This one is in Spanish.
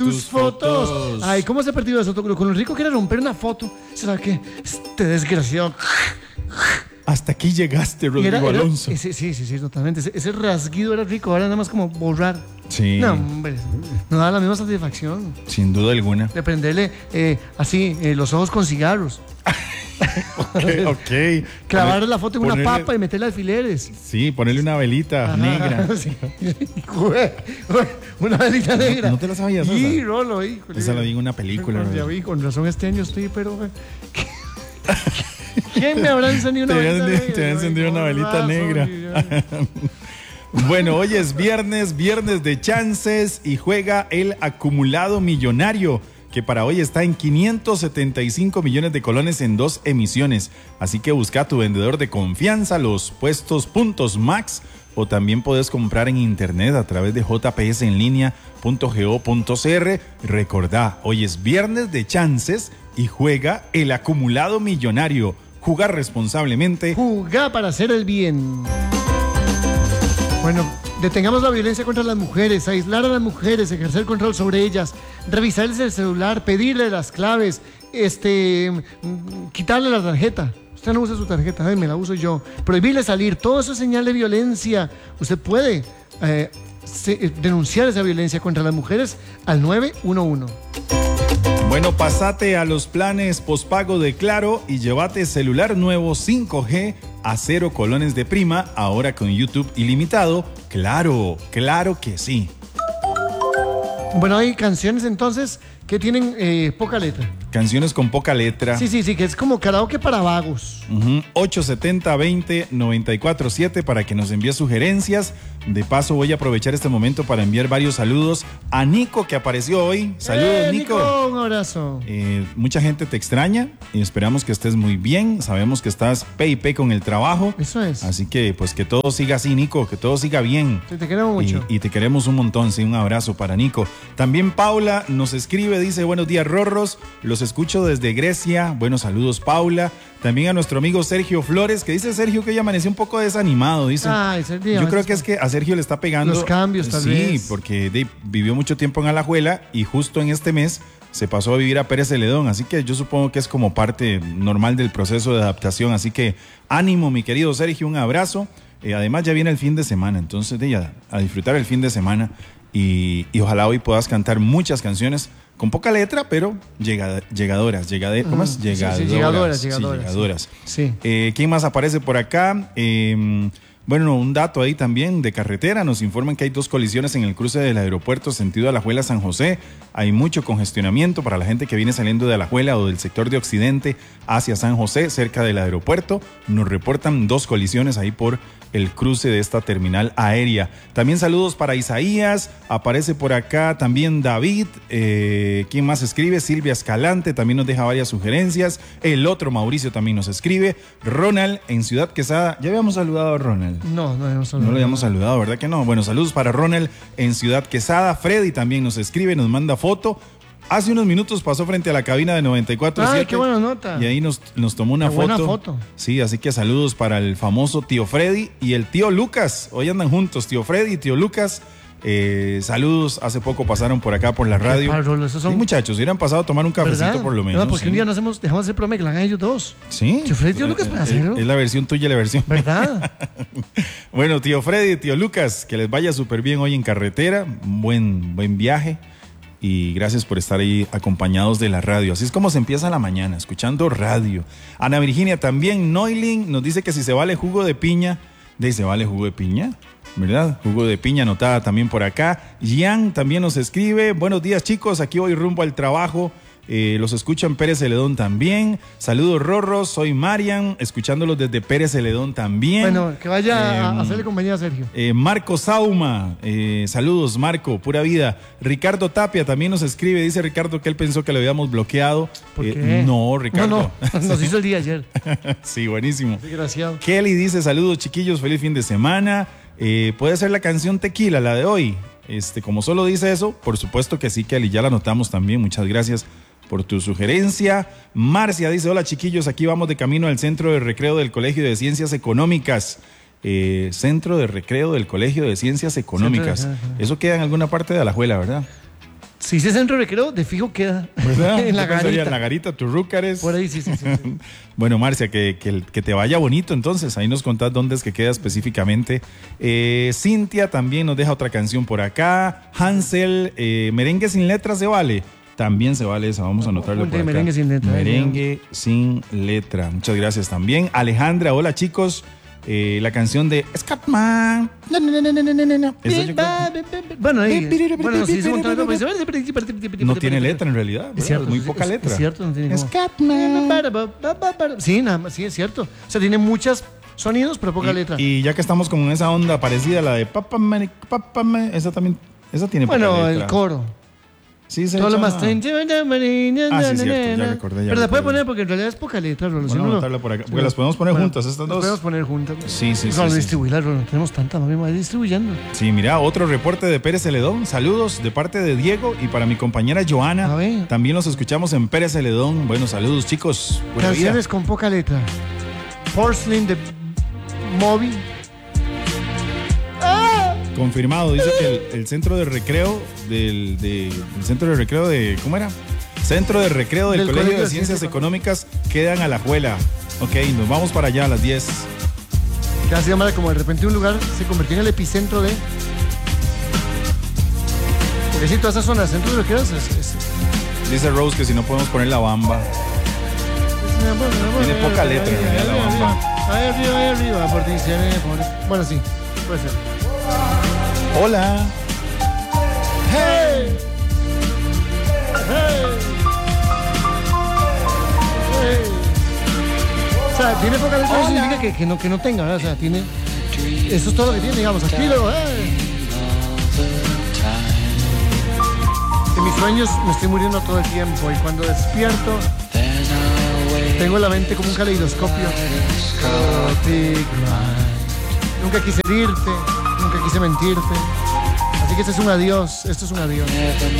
tus fotos. Ay, ¿cómo se ha perdido eso? Con lo rico que era romper una foto. ¿Será que este desgraciado? Hasta aquí llegaste, Rodrigo Alonso. Sí, totalmente. Ese rasguido era rico, ahora nada más como borrar. Sí. No, hombre, no da la misma satisfacción. Sin duda alguna. De prenderle los ojos con cigarros. Ok. Clavar la foto en una papa y meterle alfileres. Sí, ponerle una velita negra. Sí. Una velita negra. ¿No te la sabías? Sí, Rolo, híjole. Esa la vi en una película. Ya vi, con razón este año estoy, pero... ¿Quién me habrá encendido una velita negra? Te ha encendido una velita negra. Bueno, hoy es viernes de chances y juega el acumulado millonario, que para hoy está en 575 millones de colones en 2 emisiones. Así que busca a tu vendedor de confianza, los puestos Puntos Max, o también puedes comprar en internet a través de jpsenlinea.go.cr. Recordá, hoy es viernes de chances y juega el acumulado millonario. Jugar responsablemente. Jugar para hacer el bien. Bueno, detengamos la violencia contra las mujeres, aislar a las mujeres, ejercer control sobre ellas, revisarles el celular, pedirle las claves, quitarle la tarjeta. Usted no usa su tarjeta, me la uso yo. Prohibirle salir, todo eso es señal de violencia. Usted puede denunciar esa violencia contra las mujeres al 911. Bueno, pasate a los planes pospago de Claro y llévate celular nuevo 5G a 0 colones de prima, ahora con YouTube ilimitado. Claro que sí. Bueno, hay canciones entonces que tienen poca letra. Canciones con poca letra. Sí, que es como karaoke para vagos. 870-20-947 para que nos envíe sugerencias. De paso voy a aprovechar este momento para enviar varios saludos a Nico, que apareció hoy. Saludos, Nico. Un abrazo. Mucha gente te extraña y esperamos que estés muy bien. Sabemos que estás P&P con el trabajo. Eso es. Así que pues que todo siga así, Nico, que todo siga bien. Sí, te queremos mucho. Y te queremos un montón, sí, un abrazo para Nico. También Paula nos escribe, dice: buenos días, Rorros, los escucho desde Grecia. Buenos saludos, Paula. También a nuestro amigo Sergio Flores, que dice Sergio que ella amaneció un poco desanimado, dice. Ay, Sergio. Yo creo que es que a Sergio le está pegando los cambios, tal vez. Sí, porque vivió mucho tiempo en Alajuela y justo en este mes se pasó a vivir a Pérez Celedón, así que yo supongo que es como parte normal del proceso de adaptación. Así que ánimo, mi querido Sergio, un abrazo. Además ya viene el fin de semana, entonces a disfrutar el fin de semana y ojalá hoy puedas cantar muchas canciones con poca letra, pero llegadoras. ¿Cómo es? Llegadoras. Sí. ¿Quién más aparece por acá? Bueno, un dato ahí también de carretera. Nos informan que hay 2 colisiones en el cruce del aeropuerto sentido Alajuela San José. Hay mucho congestionamiento para la gente que viene saliendo de Alajuela o del sector de Occidente hacia San José, cerca del aeropuerto. Nos reportan 2 colisiones ahí por el cruce de esta terminal aérea. También saludos para Isaías, aparece por acá también David, ¿quién más escribe? Silvia Escalante también nos deja varias sugerencias, el otro Mauricio también nos escribe, Ronald en Ciudad Quesada. ¿Ya habíamos saludado a Ronald? No habíamos saludado. No lo habíamos saludado, ¿verdad que no? Bueno, saludos para Ronald en Ciudad Quesada. Freddy también nos escribe, nos manda foto. Hace unos minutos pasó frente a la cabina de 94.7. ¡Ay, qué buena nota! Y ahí nos tomó una foto. Buena foto. Sí, así que saludos para el famoso tío Freddy y el tío Lucas. Hoy andan juntos, tío Freddy y tío Lucas. Saludos, hace poco pasaron por acá por la radio. Esos son... Sí, muchachos, hubieran pasado a tomar un cafecito, ¿verdad? Por lo menos. No, porque un día dejamos de hacer programa y que la hagan ellos 2. Sí. Tío Freddy y tío Lucas para hacerlo. Es la versión tuya y la versión. ¿Verdad? Bueno, tío Freddy y tío Lucas, que les vaya súper bien hoy en carretera. Buen viaje. Y gracias por estar ahí acompañados de la radio. Así es como se empieza la mañana, escuchando radio. Ana Virginia también, Noiling nos dice que si se vale jugo de piña. ¿Se vale jugo de piña? ¿Verdad? Jugo de piña anotada también por acá. Gian también nos escribe: buenos días, chicos, aquí voy rumbo al trabajo. Los escucho en Pérez Celedón también. Saludos, Rorros, soy Marian, escuchándolos desde Pérez Celedón también. Bueno, que vaya a hacerle compañía a Sergio. Marco Sauma, saludos, Marco, pura vida. Ricardo Tapia también nos escribe, dice Ricardo que él pensó que lo habíamos bloqueado. ¿Por qué? No, Ricardo. No, nos hizo el día ayer. Sí, buenísimo. Desgraciado. Kelly dice: saludos, chiquillos, feliz fin de semana. ¿Puede ser la canción Tequila, la de hoy? Como solo dice eso, por supuesto que sí, Kelly, ya la anotamos también. Muchas gracias por tu sugerencia. Marcia dice: hola, chiquillos, aquí vamos de camino al centro de recreo del Colegio de Ciencias Económicas. Centro de recreo del Colegio de Ciencias Económicas. Eso queda en alguna parte de Alajuela, ¿verdad? Si ese centro de recreo, de fijo queda ¿verdad? en la Yo pensaría garita. en la garita, Turrúcares. Por ahí, sí. Bueno, Marcia, que te vaya bonito entonces. Ahí nos contás dónde es que queda específicamente. Cintia también nos deja otra canción por acá. Hansel, Merengue sin letras se vale. También se vale esa, vamos a anotarlo por acá. Merengue sin letra. Merengue sin letra. Muchas gracias también. Alejandra, hola chicos. La canción de Scatman. Esa yo creo que- Bueno, sí, dice un montón de cosas. no tiene letra en realidad. Es cierto, muy poca letra. Es cierto, no tiene como... Scatman. Sí, nada más, sí, es cierto. O sea, tiene muchos sonidos, pero poca letra. Y ya que estamos con esa onda parecida a la de Papa Man, esa también, esa tiene poca Bueno, letra. el coro. Sí, se Todo lo echa más. una- Ah, sí, cierto, ya recordé. Pero la puede poner porque en realidad es poca letra, Rolo. Bueno, anotarla por acá, porque las podemos poner juntas, estas Las dos. podemos poner juntas. Sí. Rolo, distribuirlas, Rolo. Tenemos tantas, mami, más distribuyendo. Sí, mira, otro reporte de Pérez Celedón. Saludos de parte de Diego y para mi compañera Joana. A ver. También los escuchamos en Pérez Celedón. Bueno, saludos, chicos. Buena vida. Canciones con poca letra. Porcelain de Moby. Confirmado, dice que el centro de recreo el centro de recreo de, ¿cómo era? Centro de recreo del Colegio de Ciencias Económicas quedan a la Juela. Ok, nos vamos para allá a las 10. Que así llama como de repente un lugar se convirtió en el epicentro de... Porque sí, toda esa zona, centro de recreo es Dice Rose que si no podemos poner la bamba. Tiene poca letra en realidad la bamba. Ahí arriba, por ti, bueno, sí, puede ser. Hola. ¡Hey! ¡Hey! ¡Hey! O sea, tiene poca letra, no significa que no tenga, ¿verdad? O sea, tiene... Eso es todo lo que tiene, digamos, aquí lo... En mis sueños me estoy muriendo todo el tiempo y cuando despierto tengo la mente como un caleidoscopio. Nunca quise herirte, nunca quise mentirte. Así que este es un adiós, esto es un adiós.